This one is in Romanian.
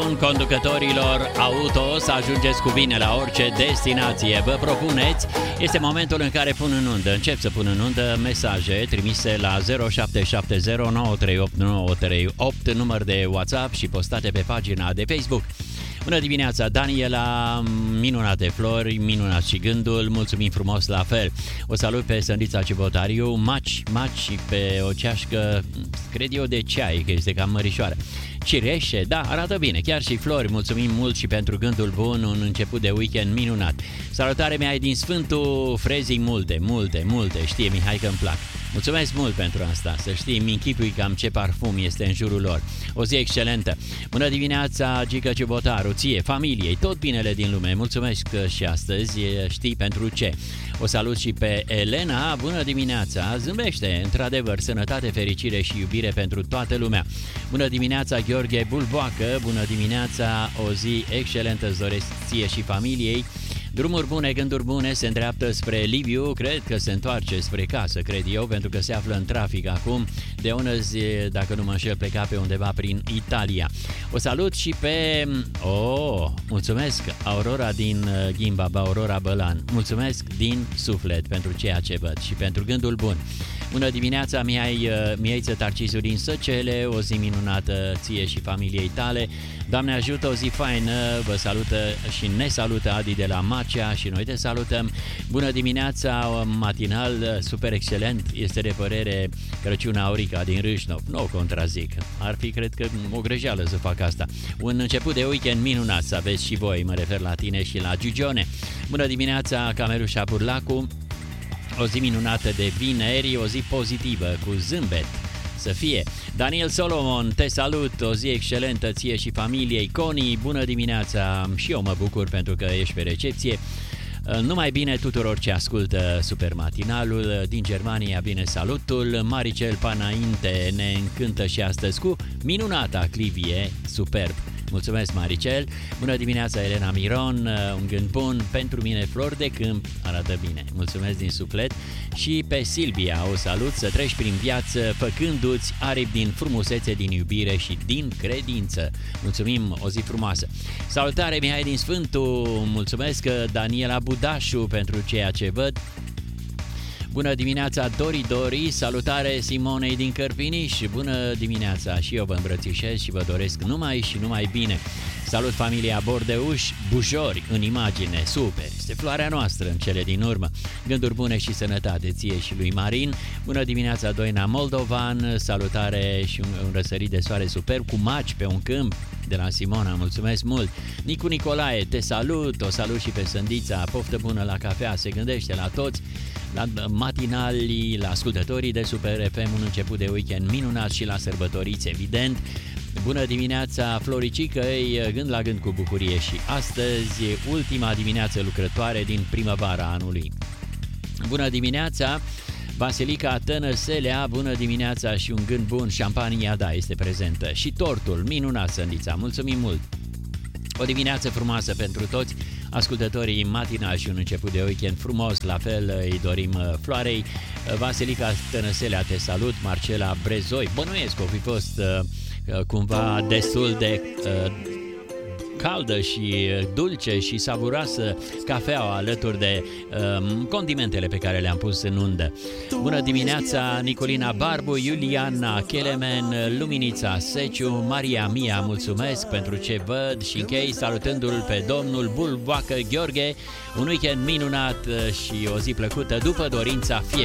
Conducătorilor auto să ajungeți cu bine la orice destinație vă propuneți. Este momentul în care încep să pun în undă mesaje trimise la 0770938938, număr de WhatsApp și postate pe pagina de Facebook. Bună dimineața, Daniela, minunate flori, minunat și gândul, mulțumim frumos la fel. O salut pe Sândița Cibotariu, maci și pe o ceașcă, cred eu, de ceai, că este cam mărișoară. Cireșe, da, arată bine, chiar și flori, mulțumim mult și pentru gândul bun, un început de weekend minunat. Salutare mea din Sfântul Frezii, multe, știe Mihai că îmi plac. Mulțumesc mult pentru asta, să știi, mi-închipui cam ce parfum este în jurul lor. O zi excelentă. Bună dimineața, Gică Ciubotaru, ție, familiei, tot binele din lume. Mulțumesc și astăzi, știi pentru ce. O salut și pe Elena, bună dimineața, zâmbește, într-adevăr, sănătate, fericire și iubire pentru toată lumea. Bună dimineața, Gheorghe Bulboacă, bună dimineața, o zi excelentă îți doresc ție și familiei. Drumuri bune, gânduri bune, se îndreaptă spre Liviu, cred că se întoarce spre casă, cred eu, pentru că se află în trafic acum. De unăzi, dacă nu mă înșel, pleca pe undeva prin Italia. O salut și pe... mulțumesc, Aurora din Ghimbab, Aurora Bălan. Mulțumesc din suflet pentru ceea ce văd și pentru gândul bun. Bună dimineața, Mieiță Tarcisu din Săcele, o zi minunată ție și familiei tale. Doamne ajută, o zi faină, vă salută și ne salută Adi de la Macea și noi te salutăm. Bună dimineața, matinal super excelent, este de părere Crăciun Aurica din Râșnov. Nu o contrazic, ar fi, cred că, o greșeală să fac asta. Un început de weekend minunat să aveți și voi, mă refer la tine și la Giugione. Bună dimineața, Camerușa Burlacu. O zi minunată de vineri, o zi pozitivă, cu zâmbet să fie. Daniel Solomon, te salut, o zi excelentă ție și familiei. Coni, bună dimineața, și eu mă bucur pentru că ești pe recepție. Numai bine tuturor ce ascultă Supermatinalul. Din Germania, bine salutul. Maricel Panainte ne încântă și astăzi cu minunata Clivie, superb. Mulțumesc, Maricel. Bună dimineața, Elena Miron. Un gând bun pentru mine, flori de câmp, arată bine. Mulțumesc din suflet. Și pe Silvia o salut, să treci prin viață făcându-ți aripi din frumusețe, din iubire și din credință. Mulțumim, o zi frumoasă. Salutare, Mihai din Sfântul. Mulțumesc, Daniela Budașu, pentru ceea ce văd. Bună dimineața, Dori, salutare Simonei din Cărpiniș, bună dimineața, și eu vă îmbrățișez și vă doresc numai și numai bine. Salut familia Bordeuș, Bujori în imagine, super, este floarea noastră în cele din urmă. Gânduri bune și sănătate ție și lui Marin. Bună dimineața, Doina Moldovan, salutare și un răsărit de soare superb cu maci pe un câmp de la Simona, mulțumesc mult. Nicu Nicolae, te salut, o salut și pe Sândița, poftă bună la cafea, se gândește la toți, la matinali, la ascultătorii de Super FM, un început de weekend minunat și la sărbătoriți, evident. Bună dimineața, Floricicăi, gând la gând cu bucurie și astăzi, ultima dimineață lucrătoare din primăvara anului. Bună dimineața, Vasilica Tănăselea, bună dimineața și un gând bun, șampania, da, este prezentă. Și tortul, minunat, Sândița, mulțumim mult! O dimineață frumoasă pentru toți ascultătorii matinali și un început de weekend frumos, la fel îi dorim Floarei. Vasilica Tănăselea, te salut, Marcela Brezoi, bănuiesc că o fi fost cumva destul de caldă și dulce și savuroasă cafeaua alături de condimentele pe care le-am pus în undă. Bună dimineața, Nicolina Barbu, Iuliana Chelemen, Luminița Seciu, Maria Mia, mulțumesc pentru ce văd și închei salutându-l pe domnul Bulboacă Gheorghe. Un weekend minunat și o zi plăcută după dorința fiecărui.